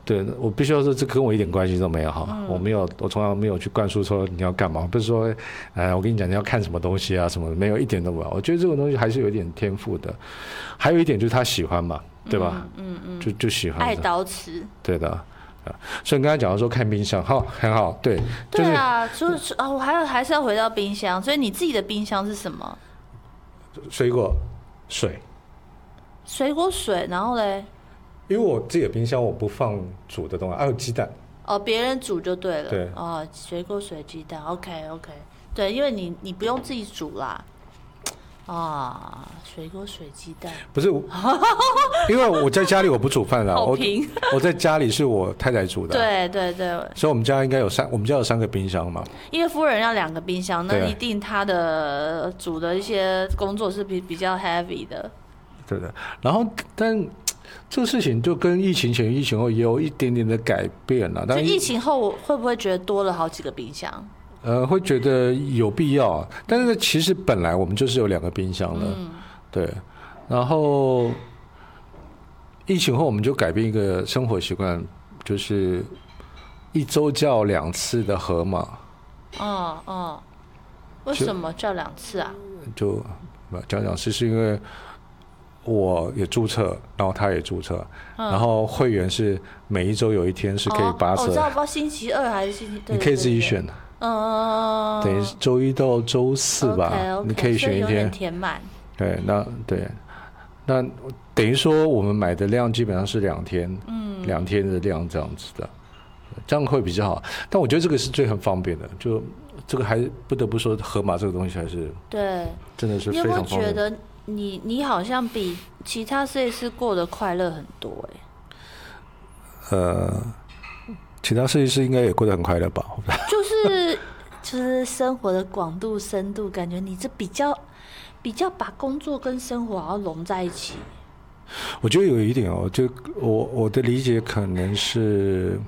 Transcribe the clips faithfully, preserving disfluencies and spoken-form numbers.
对，我必须要说，这跟我一点关系都没有哈、嗯。我没有，我从来没有去灌输说你要干嘛，不是说，哎，我跟你讲你要看什么东西啊什么的，没有一点都没有。我觉得这种东西还是有点天赋的。还有一点就是他喜欢嘛，对吧？ 嗯嗯嗯， 就就喜欢。 爱刀词。 对的。所以你刚才讲的说看冰箱，好，很好，对。就是、 对啊，就是啊，我还有还是要回到冰箱，所以你自己的冰箱是什么？ 水果、水。 水果水，然后嘞？ 因为我自己的冰箱我不放煮的东西，还、啊、有鸡蛋。 哦，别人煮就对了。 对。 哦，水果水鸡蛋 ，OK OK。对，因为你你不用自己煮啦。啊，水果水鸡蛋。 不是，因为我在家里我不煮饭啦， 好平我我在家里是我太太煮的。 对对对。 所以我们家应该有三，我们家有三个冰箱嘛。 因为夫人要两个冰箱，那一定她的煮的一些工作是比比较 heavy 的。 对的，然后但这个事情就跟疫情前、疫情后也有一点点的改变了。 就疫情后会不会觉得多了好几个冰箱？ 呃，会觉得有必要，但是其实本来我们就是有两个冰箱了，嗯、对。然后疫情后我们就改变一个生活习惯，就是一周叫两次的河马。 哦哦，为什么叫两次啊？ 就叫两次是因为我也注册，然后他也注册、嗯，然后会员是每一周有一天是可以八折。哦， 我知道，不知道星期二还是星期，对对对对， 你可以自己选。 嗯， 等于周一到周四吧， okay, okay, 你可以选一天填满。 对，那对，那等于说我们买的量基本上是两天，嗯，两天的量这样子的，这样会比较好。但我觉得这个是最很方便的，就这个还不得不说，河马这个东西还是对， 真的是非常方便。 你有没有觉得你你好像比其他设计师过得快乐很多哎、欸？ 呃。其他设计师应该也过得很快乐吧？ 就是就是生活的广度、深度，感觉你这比较比较把工作跟生活好像融在一起。 我觉得有一点哦，就我我的理解可能是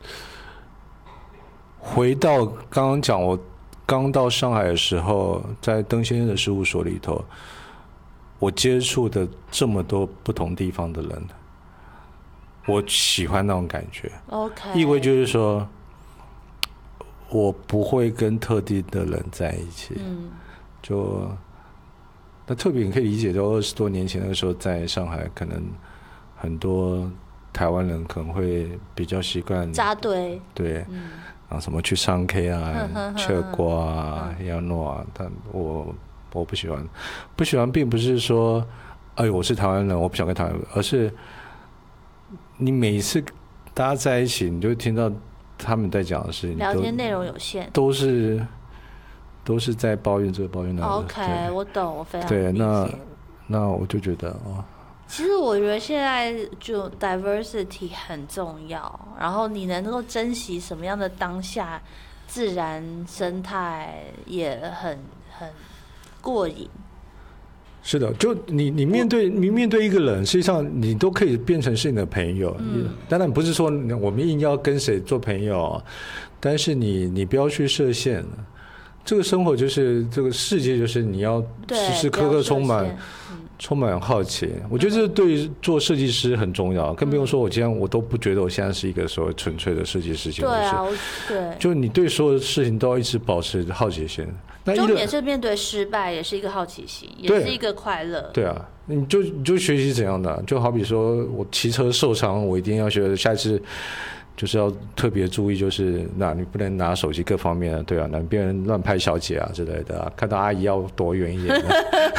回到刚刚讲，我刚到上海的时候，在登先生的事务所里头，我接触的这么多不同地方的人。我喜欢那种感觉 ，OK， 意味就是说，我不会跟特定的人在一起，嗯，就那特别你可以理解，就二十多年前那个时候在上海，可能很多台湾人可能会比较习惯扎堆， 对，嗯，然后什么去唱 K 啊、吃瓜啊、要诺啊，但我我不喜欢，不喜欢并不是说，哎，我是台湾人，我不想跟台湾人，而是。你每一次大家在一起，你就会听到他们在讲的事情， 聊天内容有限， 都是都是在抱怨这个抱怨那个。 OK， 我懂，我非常对。那那我就觉得哦， 其实我觉得现在就 diversity 很重要，然后你能够珍惜什么样的当下，自然生态也很很过瘾。 是的，就你你面对你面对一个人，实际上你都可以变成是你的朋友。嗯，当然不是说我们硬要跟谁做朋友，但是你你不要去设限。这个生活就是这个世界，就是你要时时刻刻充满、嗯、充满好奇。我觉得这对做设计师很重要，更不用说我今天我都不觉得我现在是一个所谓纯粹的设计师。 对啊，对， 就你对所有的事情都要一直保持好奇心。 重点是面对失败也是一个好奇心，也是一个快乐。 对啊，你就你就学习怎样的，就好比说我骑车受伤，我一定要学下一次就是要特别注意，就是那你不能拿手机各方面的，对啊，那别人乱拍小姐啊之类的、啊，看到阿姨要躲远一点。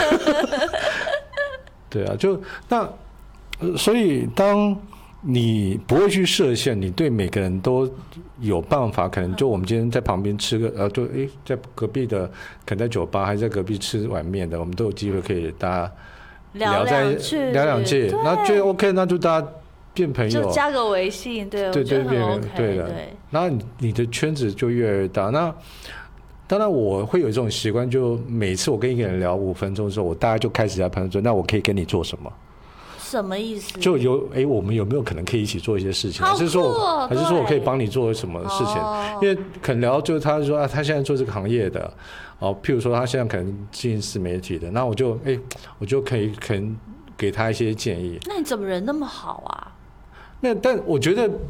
对啊，就那所以当。你不会去设限，你对每个人都有办法。可能就我们今天在旁边吃个，呃，就诶，在隔壁的，可能在酒吧，还在隔壁吃碗面的，我们都有机会可以大家聊在聊两句，那觉得 OK， 那就大家变朋友， 就加个微信，对， 对对对 OK， 对的。然后你的圈子就越来越大。那当然我会有这种习惯，就每次我跟一个人聊五分钟的时候，我大概就开始在判断说，那我可以跟你做什么。 什么意思？ 就有哎，我们有没有可能可以一起做一些事情？ 好还是说我， 还是说我可以帮你做什么事情？ 哦、 因为可能聊就是他说啊，他现在做这个行业的，哦，譬如说他现在可能经营自媒体的，那我就哎，我就可以可能给他一些建议。 那你怎么人那么好啊？ 那但我觉得